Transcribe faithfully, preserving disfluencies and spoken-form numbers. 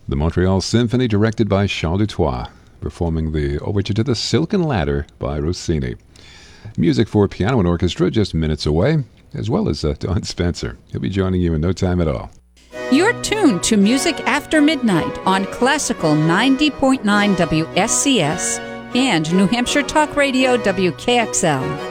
The Montreal Symphony, directed by Charles Dutoit, performing the overture to The Silken Ladder by Rossini. Music for piano and orchestra just minutes away, as well as uh, Don Spencer. He'll be joining you in no time at all. You're tuned to Music After Midnight on Classical ninety point nine W S C S and New Hampshire Talk Radio W K X L.